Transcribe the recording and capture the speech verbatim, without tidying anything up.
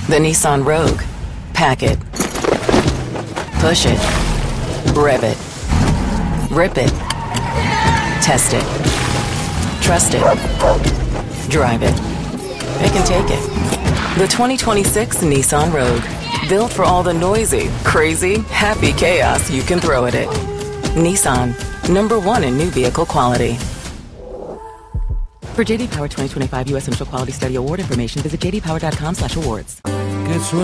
The Nissan Rogue. Pack it. Push it. Rev it. Rip it. Test it. Trust it. Drive it. It can take it. The twenty twenty-six Nissan Rogue. Built for all the noisy, crazy, happy chaos you can throw at it. Nissan. Number one in new vehicle quality. For J D Power twenty twenty-five U S Initial Quality Study Award information, visit j d power dot com slash awards. Che